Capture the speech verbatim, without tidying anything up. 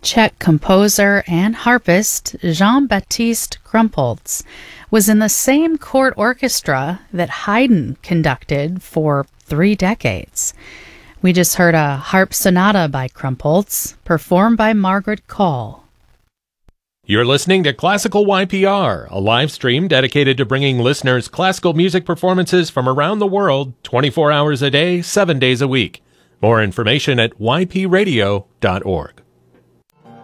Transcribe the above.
Czech composer and harpist Jean-Baptiste Krumpholz was in the same court orchestra that Haydn conducted for three decades. We just heard a harp sonata by Krumpholz, performed by Margaret Call. You're listening to Classical Y P R, a live stream dedicated to bringing listeners classical music performances from around the world twenty-four hours a day, seven days a week. More information at y p radio dot org.